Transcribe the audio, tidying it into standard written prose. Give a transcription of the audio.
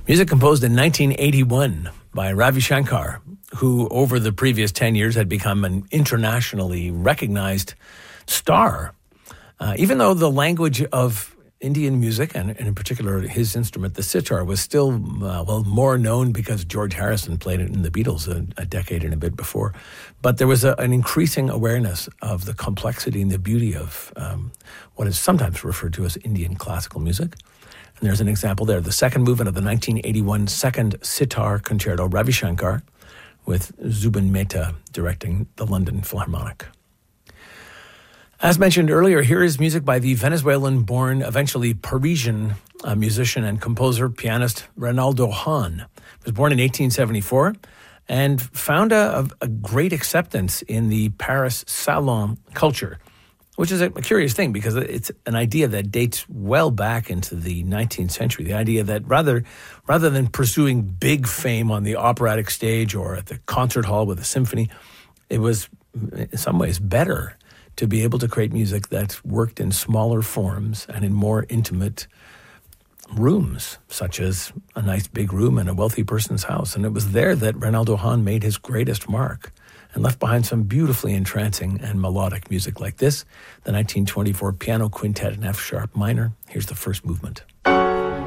Music composed in 1981 by Ravi Shankar, who over the previous 10 years had become an internationally recognized star. Even though the language of Indian music, and in particular his instrument, the sitar, was still more known because George Harrison played it in the Beatles a decade and a bit before. But there was an increasing awareness of the complexity and the beauty of what is sometimes referred to as Indian classical music. And there's an example there, the second movement of the 1981 Second Sitar Concerto, Ravi Shankar, with Zubin Mehta directing the London Philharmonic. As mentioned earlier, here is music by the Venezuelan-born, eventually Parisian musician and composer, pianist Reynaldo Hahn. He was born in 1874 and found a great acceptance in the Paris salon culture, which is a curious thing because it's an idea that dates well back into the 19th century. The idea that rather than pursuing big fame on the operatic stage or at the concert hall with a symphony, it was in some ways better to be able to create music that worked in smaller forms and in more intimate rooms, such as a nice big room in a wealthy person's house. And it was there that Reynaldo Hahn made his greatest mark and left behind some beautifully entrancing and melodic music like this, the 1924 Piano Quintet in F-sharp minor. Here's the first movement.